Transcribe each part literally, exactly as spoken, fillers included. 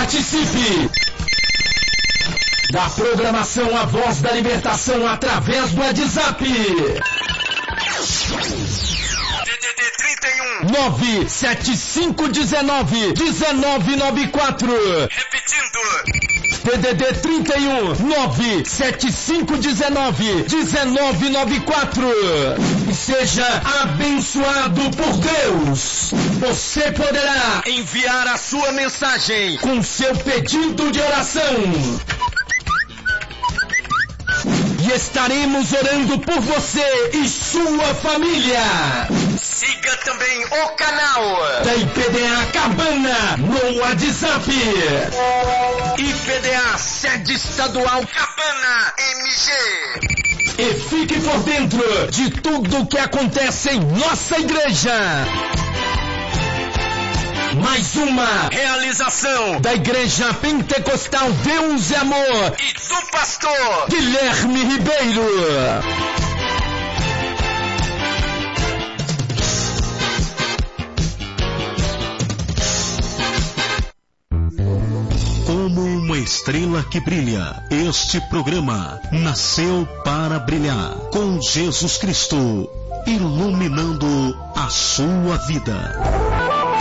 Participe da programação A Voz da Libertação através do WhatsApp. D D D trinta e um nove sete cinco um nove um nove nove quatro. Repetindo. D D D trinta e um nove sete cinco um nove um nove nove quatro. E seja abençoado por Deus. Você poderá enviar a sua mensagem com seu pedido de oração. E estaremos orando por você e sua família. Siga também o canal da I P D A Cabana no WhatsApp. I P D A Sede Estadual Cabana M G. E fique por dentro de tudo que acontece em nossa igreja. Mais uma realização da Igreja Pentecostal Deus e Amor e do pastor Guilherme Ribeiro. Como uma estrela que brilha, este programa nasceu para brilhar, com Jesus Cristo iluminando a sua vida.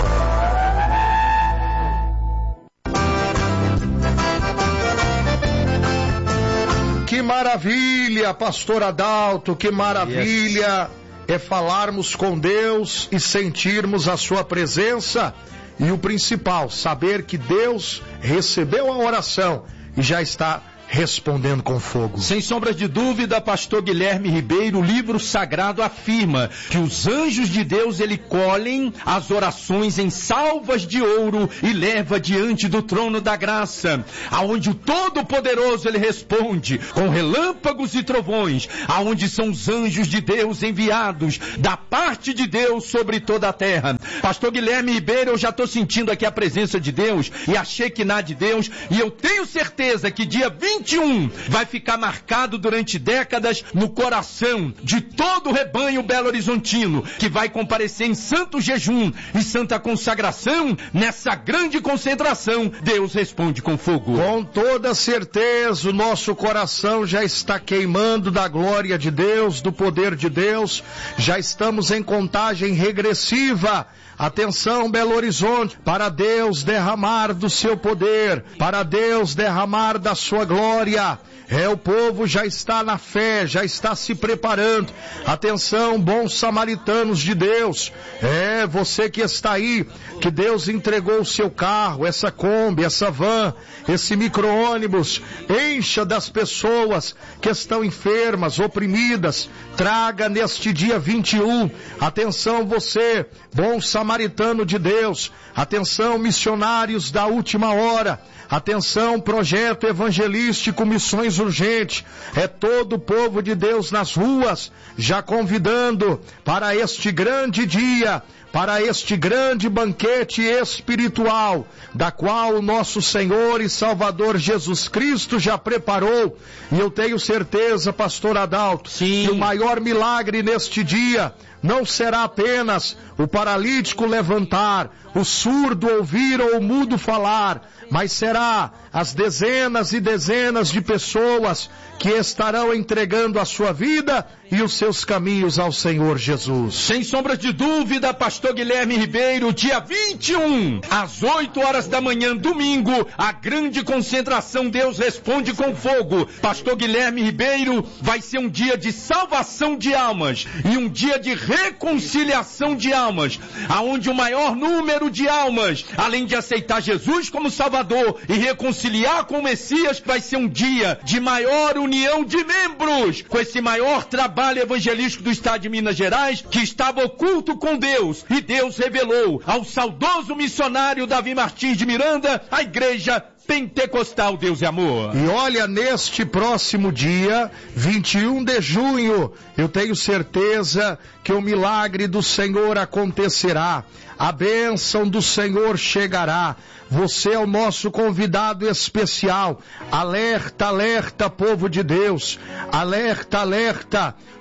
Que maravilha, pastor Adalto, que maravilha yes. é falarmos com Deus e sentirmos a sua presença. E o principal, saber que Deus recebeu a oração e já está respondendo com fogo. Sem sombra de dúvida, pastor Guilherme Ribeiro, o livro sagrado afirma que os anjos de Deus, ele colhem as orações em salvas de ouro e leva diante do trono da graça, aonde o Todo-Poderoso ele responde com relâmpagos e trovões, aonde são os anjos de Deus enviados da parte de Deus sobre toda a terra. Pastor Guilherme Ribeiro, eu já estou sentindo aqui a presença de Deus e a Shekinah de Deus, e eu tenho certeza que dia vinte e um vai ficar marcado durante décadas no coração de todo o rebanho belo-horizontino, que vai comparecer em santo jejum e santa consagração. Nessa grande concentração, Deus responde com fogo. Com toda certeza, o nosso coração já está queimando da glória de Deus, do poder de Deus. Já estamos em contagem regressiva. Atenção, Belo Horizonte, para Deus derramar do seu poder, para Deus derramar da sua glória. É, o povo já está na fé, já está se preparando. Atenção, bons samaritanos de Deus. É, você que está aí, que Deus entregou o seu carro, essa Kombi, essa van, esse micro-ônibus. Encha das pessoas que estão enfermas, oprimidas. Traga neste dia vinte e um. Atenção, você, bom samaritano de Deus. Atenção, missionários da última hora. Atenção, projeto evangelístico Missões Urgentes. É todo o povo de Deus nas ruas, já convidando para este grande dia, para este grande banquete espiritual, da qual o nosso Senhor e Salvador Jesus Cristo já preparou. E eu tenho certeza, pastor Adalto, Sim. que o maior milagre neste dia não será apenas o paralítico levantar, o surdo ouvir ou o mudo falar, mas será as dezenas e dezenas de pessoas que estarão entregando a sua vida e os seus caminhos ao Senhor Jesus. Sem sombra de dúvida, pastor Guilherme Ribeiro, dia vinte e um, às oito horas da manhã, domingo, a grande concentração Deus Responde com Fogo. Pastor Guilherme Ribeiro, vai ser um dia de salvação de almas e um dia de reconciliação de almas, aonde o maior número de almas, além de aceitar Jesus como Salvador e reconciliar com o Messias, vai ser um dia de maior união de membros, com esse maior trabalho evangelístico do estado de Minas Gerais, que estava oculto com Deus, e Deus revelou ao saudoso missionário Davi Martins de Miranda a igreja Pentecostal Deus e Amor. E olha, neste próximo dia, vinte e um de junho, eu tenho certeza que o milagre do Senhor acontecerá, a bênção do Senhor chegará. Você é o nosso convidado especial. Alerta, alerta, povo de Deus. Alerta, alerta,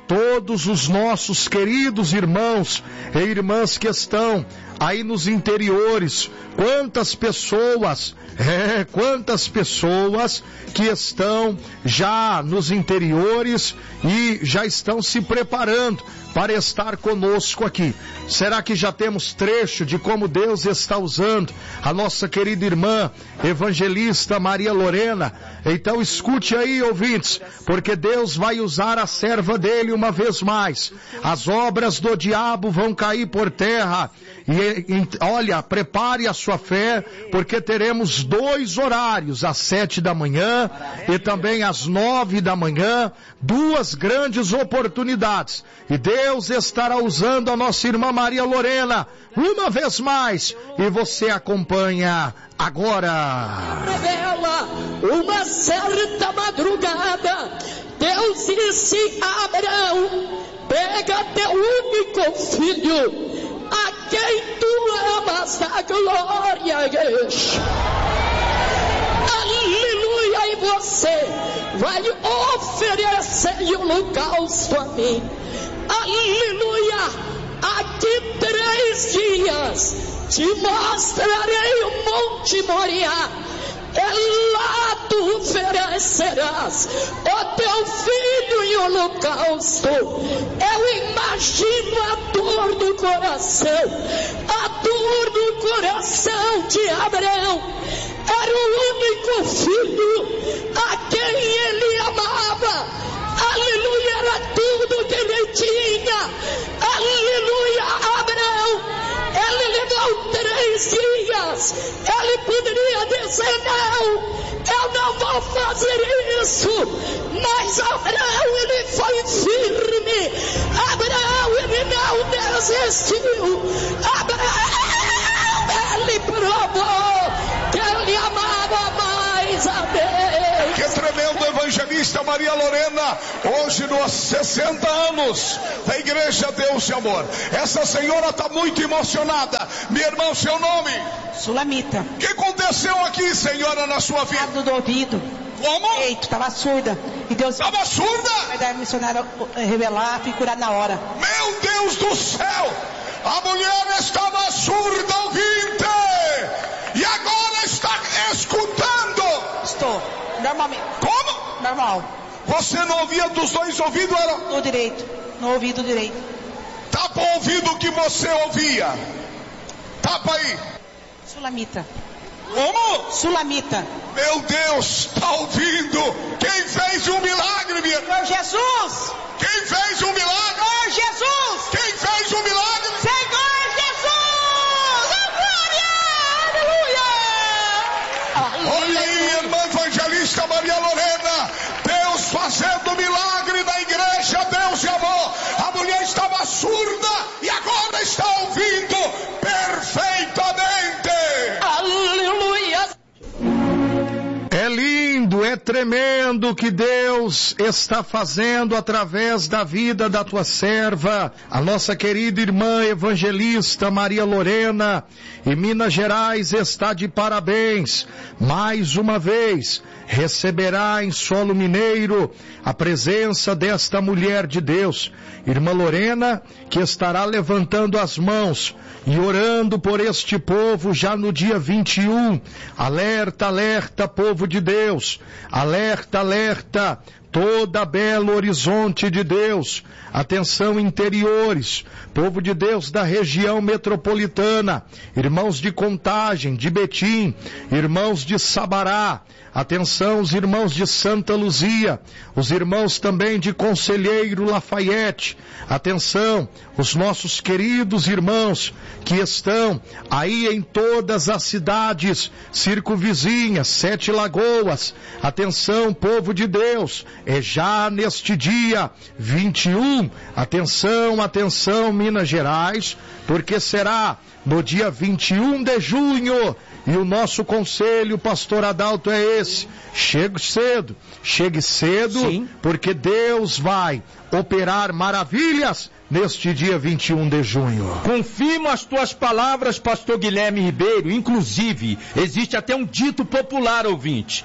todos os nossos queridos irmãos e irmãs que estão aí nos interiores. Quantas pessoas, é, quantas pessoas que estão já nos interiores e já estão se preparando para estar conosco aqui. Será que já temos trecho de como Deus está usando a nossa querida irmã evangelista Maria Lorena? Então escute aí, ouvintes, porque Deus vai usar a serva dele uma vez mais. As obras do diabo vão cair por terra. E, e olha, prepare a sua fé, porque teremos dois horários, às sete da manhã e também às nove da manhã, duas grandes oportunidades. E Deus estará usando a nossa irmã Maria Lorena uma vez mais, e você acompanha agora. Revela uma certa madrugada, Deus disse a Abraão: pega teu único filho, a quem tu amas da glória. Aleluia, e você vai oferecer o holocausto a mim. Aleluia. Aqui três dias te mostrarei o Monte Moriá. E lá tu oferecerás o teu filho em holocausto. Eu imagino a dor do coração, a dor do coração de Abraão. Era o único filho a quem ele amava. Aleluia, era tudo que ele tinha. Aleluia, Abraão, ele levou três dias. Ele poderia dizer: não, eu não vou fazer isso. Mas Abraão, ele foi firme. Abraão, ele não desistiu. Abraão, ele provou que ele amava mais a Deus. Que tremendo, evangelista Maria Lorena, hoje nos sessenta anos da Igreja Deus de Amor. Essa senhora está muito emocionada. Meu irmão, seu nome? Sulamita. O que aconteceu aqui, senhora, na sua vida? Do ouvido. Como? Eito, estava surda. E Deus estava surda? Vai dar missionário revelar, fui curar na hora. Meu Deus do céu! A mulher estava surda, ouvinte, e agora está escutando. Estou, normalmente. Como? Normal. Você não ouvia dos dois ouvidos? Era? No direito, no ouvido direito. Tapa o ouvido que você ouvia. Tapa aí. Sulamita. Como? Sulamita. Meu Deus, está ouvindo? Quem fez um milagre, minha irmã? Jesus. Quem fez um milagre? Senhor Jesus. Quem fez um milagre? Senhor Jesus. Oh, glória. Aleluia. Olha aí, irmã evangelista Maria Lorena. Deus fazendo milagre na igreja Deus de Amor. A mulher estava surda e agora está ouvindo perfeitamente. Aleluia. É lindo, é tremendo o que Deus está fazendo através da vida da tua serva, a nossa querida irmã evangelista Maria Lorena, em Minas Gerais, está de parabéns. Mais uma vez, receberá em solo mineiro a presença desta mulher de Deus, irmã Lorena, que estará levantando as mãos e orando por este povo já no dia vinte e um. Alerta, alerta, povo de Deus. Alerta, alerta, toda Belo Horizonte de Deus. Atenção, interiores, povo de Deus da região metropolitana, irmãos de Contagem, de Betim, irmãos de Sabará. Atenção, os irmãos de Santa Luzia, os irmãos também de Conselheiro Lafayette. Atenção, os nossos queridos irmãos que estão aí em todas as cidades circunvizinhas, Sete Lagoas. Atenção, povo de Deus, é já neste dia vinte e um. Atenção, atenção, Minas Gerais, porque será no dia vinte e um de junho. E o nosso conselho, pastor Adalto, é esse: chegue cedo, chegue cedo, sim, porque Deus vai operar maravilhas neste dia vinte e um de junho. Confirmo as tuas palavras, pastor Guilherme Ribeiro. Inclusive, existe até um dito popular, ouvinte: aqui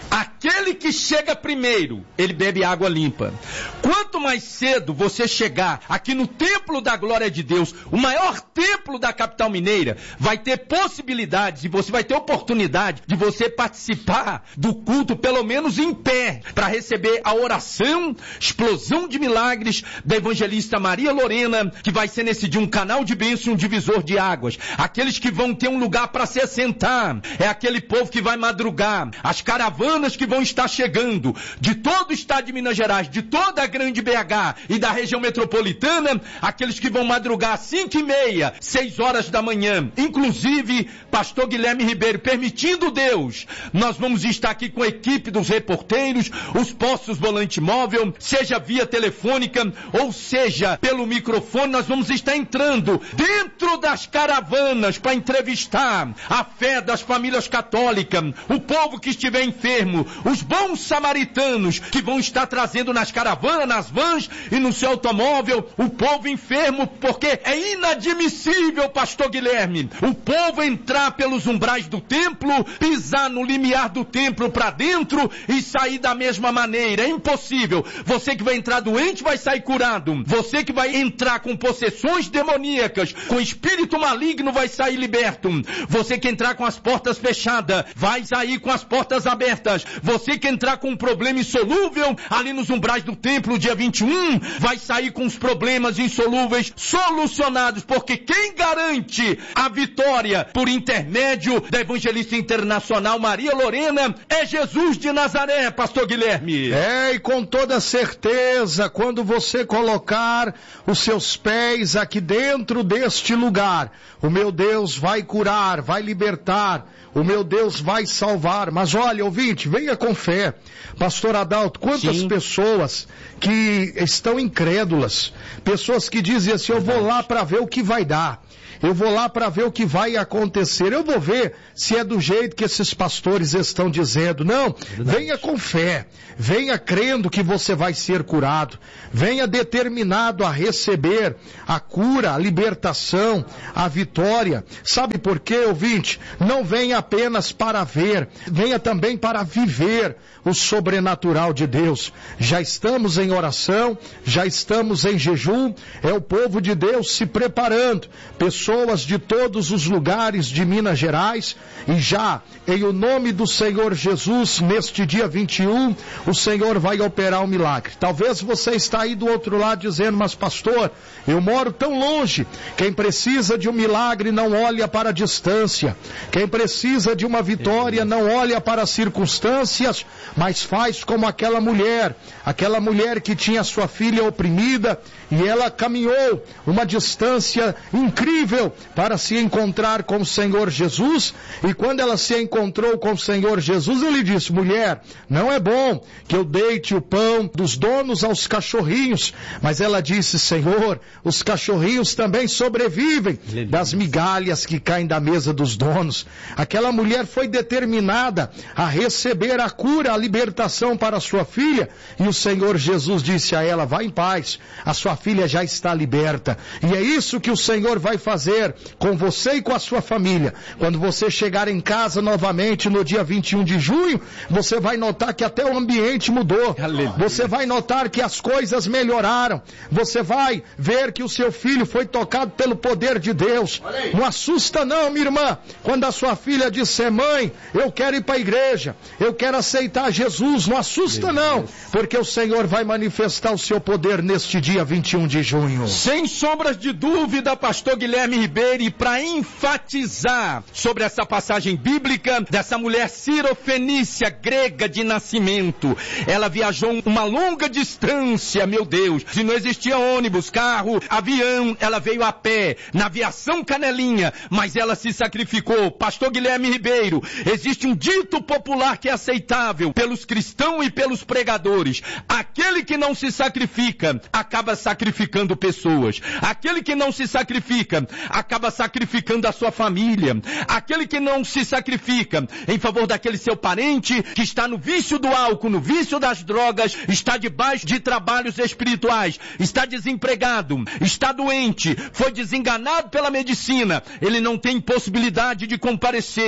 aquele que chega primeiro, ele bebe água limpa. Quanto mais cedo você chegar aqui no templo da glória de Deus, o maior templo da capital mineira, vai ter possibilidades e você vai ter oportunidade de você participar do culto, pelo menos em pé, para receber a oração, explosão de milagres da evangelista Maria Lorena, que vai ser nesse dia um canal de bênção, um divisor de águas. Aqueles que vão ter um lugar para se assentar, é aquele povo que vai madrugar, as caravanas que vão estar chegando de todo o estado de Minas Gerais, de toda a grande B H e da região metropolitana, aqueles que vão madrugar às cinco e meia, seis horas da manhã, inclusive pastor Guilherme Ribeiro, permitindo Deus, nós vamos estar aqui com a equipe dos reporteiros, os postos volante móvel, seja via telefônica ou seja pelo microfone, nós vamos estar entrando dentro das caravanas para entrevistar a fé das famílias católicas, o povo que estiver enfermo, os bons samaritanos que vão estar trazendo nas caravanas, nas vans e no seu automóvel, o povo enfermo, porque é inadmissível, pastor Guilherme, o povo entrar pelos umbrais do templo, pisar no limiar do templo para dentro e sair da mesma maneira. É impossível. Você que vai entrar doente vai sair curado. Você que vai entrar com possessões demoníacas, com espírito maligno vai sair liberto. Você que entrar com as portas fechadas vai sair com as portas abertas. Você que entrar com um problema insolúvel ali nos umbrais do templo dia vinte e um vai sair com os problemas insolúveis solucionados, porque quem garante a vitória por intermédio da evangelista internacional Maria Lorena é Jesus de Nazaré, pastor Guilherme. É, e com toda certeza, quando você colocar os seus pés aqui dentro deste lugar, o meu Deus vai curar, vai libertar, o meu Deus vai salvar. Mas olha, ouvinte, venha com fé. Pastor Adalto, quantas Sim. pessoas que estão incrédulas, pessoas que dizem assim, eu vou lá para ver o que vai dar. Eu vou lá para ver o que vai acontecer. Eu vou ver se é do jeito que esses pastores estão dizendo. Não, venha com fé. Venha crendo que você vai ser curado. Venha determinado a receber a cura, a libertação, a vitória. Sabe por quê, ouvinte? Não venha apenas para ver. Venha também para viver o sobrenatural de Deus. Já estamos em oração, já estamos em jejum. É o povo de Deus se preparando. Pessoas Pessoas de todos os lugares de Minas Gerais, e já em o nome do Senhor Jesus, neste dia vinte e um, o Senhor vai operar um milagre. Talvez você está aí do outro lado dizendo, mas pastor, eu moro tão longe. Quem precisa de um milagre não olha para a distância. Quem precisa de uma vitória não olha para as circunstâncias, mas faz como aquela mulher, aquela mulher que tinha sua filha oprimida, e ela caminhou uma distância incrível para se encontrar com o Senhor Jesus, e quando ela se encontrou com o Senhor Jesus, ele disse, mulher, não é bom que eu deite o pão dos donos aos cachorrinhos, mas ela disse, Senhor, os cachorrinhos também sobrevivem das migalhas que caem da mesa dos donos. Aquela mulher foi determinada a receber a cura, a libertação para a sua filha, e o Senhor Jesus disse a ela, vá em paz, a sua filha já está liberta. E é isso que o Senhor vai fazer com você e com a sua família. Quando você chegar em casa novamente no dia vinte e um de junho, você vai notar que até o ambiente mudou. Aleluia. Você vai notar que as coisas melhoraram. Você vai ver que o seu filho foi tocado pelo poder de Deus. Não assusta não, minha irmã, quando a sua filha disser, mãe, eu quero ir para a igreja, eu quero aceitar Jesus. Não assusta não, porque o Senhor vai manifestar o seu poder neste dia vinte e um de junho. Sem sombras de dúvida, pastor Guilherme Ribeiro, e para enfatizar sobre essa passagem bíblica dessa mulher cirofenícia grega de nascimento, ela viajou uma longa distância, meu Deus, se não existia ônibus, carro, avião, ela veio a pé, na aviação Canelinha, mas ela se sacrificou. Pastor Guilherme Ribeiro, existe um dito popular que é aceitável pelos cristãos e pelos pregadores, aquele que não se sacrifica, acaba sacrificando pessoas, aquele que não se sacrifica, acaba sacrificando a sua família, aquele que não se sacrifica em favor daquele seu parente que está no vício do álcool, no vício das drogas, está debaixo de trabalhos espirituais, está desempregado, está doente, foi desenganado pela medicina, ele não tem possibilidade de comparecer,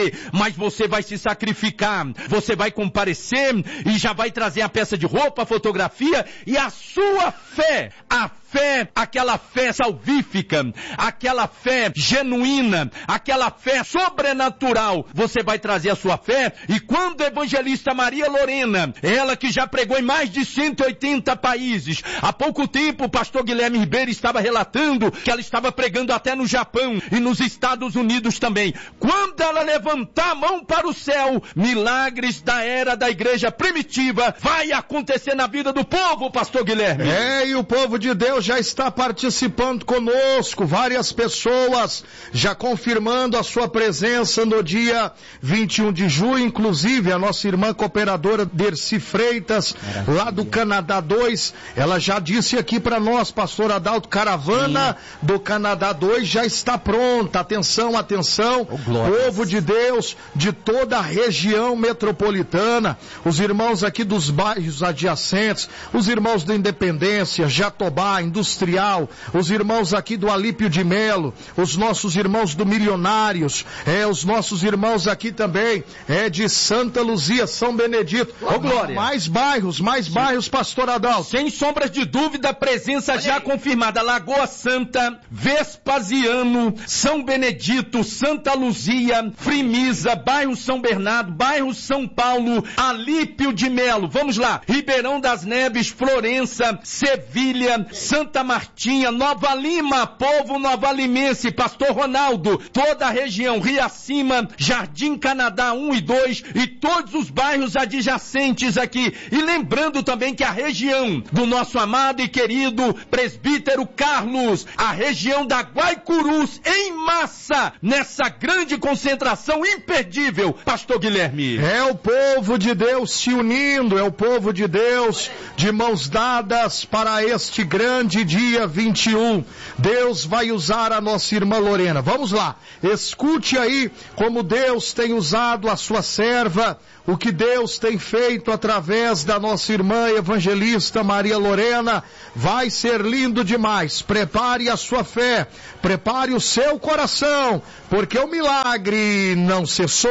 fazer, mas você vai se sacrificar, você vai comparecer e já vai trazer a peça de roupa, a fotografia e a sua fé, a fé, aquela fé salvífica, aquela fé genuína, aquela fé sobrenatural. Você vai trazer a sua fé e quando a evangelista Maria Lorena, ela que já pregou em mais de cento e oitenta países, há pouco tempo o pastor Guilherme Ribeiro estava relatando que ela estava pregando até no Japão e nos Estados Unidos também. Quando ela levantar a mão para o céu, milagres da era da igreja primitiva vai acontecer na vida do povo, pastor Guilherme. É, e o povo de Deus já está participando conosco, várias pessoas já confirmando a sua presença no dia vinte e um de junho, inclusive a nossa irmã cooperadora Dercy Freitas, lá do Canadá dois, ela já disse aqui para nós, pastor Adalto, caravana Sim. do Canadá dois já está pronta, atenção, atenção, oh, povo de Deus, de toda a região metropolitana, os irmãos aqui dos bairros adjacentes, os irmãos da Independência, Jatobá, Industrial, os irmãos aqui do Alípio de Melo, os nossos irmãos do Milionários, é, os nossos irmãos aqui também, é de Santa Luzia, São Benedito, ô glória, mais bairros, mais Sim. bairros, pastor Adalto. Sem sombras de dúvida, presença Olha já aí. confirmada, Lagoa Santa, Vespasiano, São Benedito, Santa Luzia, Frimisa, bairro São Bernardo, bairro São Paulo, Alípio de Melo, vamos lá, Ribeirão das Neves, Florença, Sevilha, Santa Martinha, Nova Lima, povo novalimense, pastor Ronaldo, toda a região, Riacima, Jardim Canadá um e dois e todos os bairros adjacentes aqui. E lembrando também que a região do nosso amado e querido presbítero Carlos, a região da Guaicurus, em massa, nessa grande concentração imperdível, pastor Guilherme. É o povo de Deus se unindo, é o povo de Deus de mãos dadas para este grande dia vinte e um. Deus vai usar a nossa irmã Lorena. Vamos lá, escute aí como Deus tem usado a sua serva, o que Deus tem feito através da nossa irmã evangelista Maria Lorena. Vai ser lindo demais. Prepare a sua fé, prepare o seu coração, porque o milagre não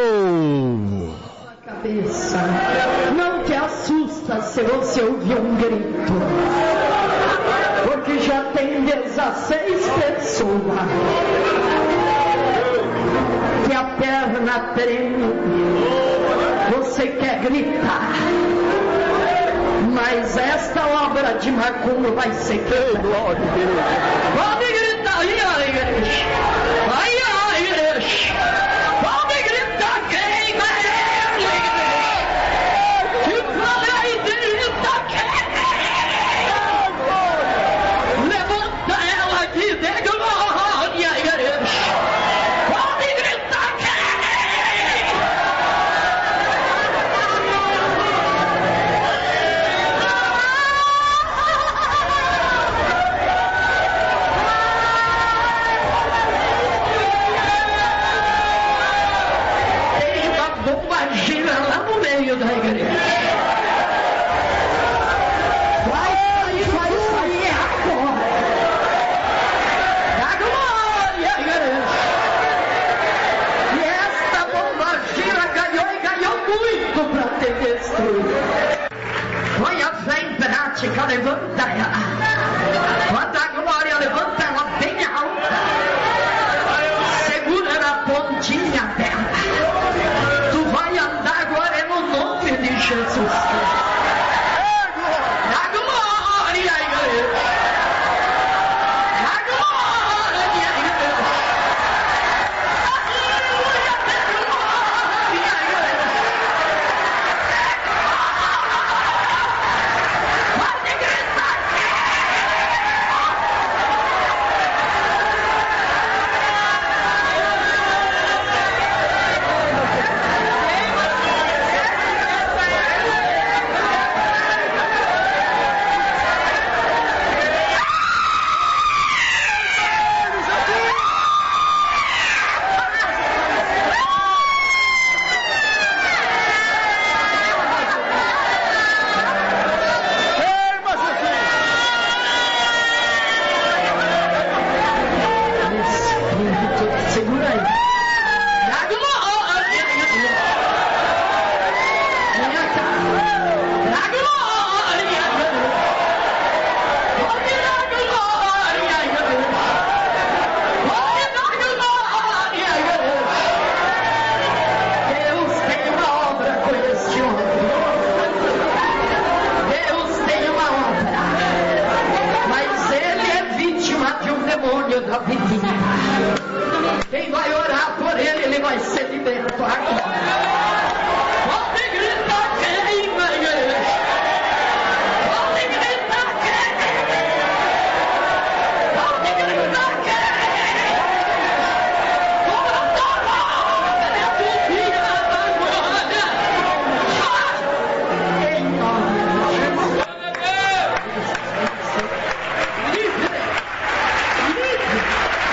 cessou. Cabeça, não te assusta se você ouvir um grito, porque já tem dezesseis pessoas que a perna treme, você quer gritar, mas esta obra de macumba vai ser quebrada. Pode gritar aí, a igreja, aí a igreja, pode gritar quem vai. Levanta ela aqui, dê glória, igreja. Pode gritar tem uma bomba gira lá no meio da igreja. Põe a fé em prática, levanta ela. Quando a glória levanta ela bem alta, segura na pontinha dela. Tu vai andar agora no nome de Jesus.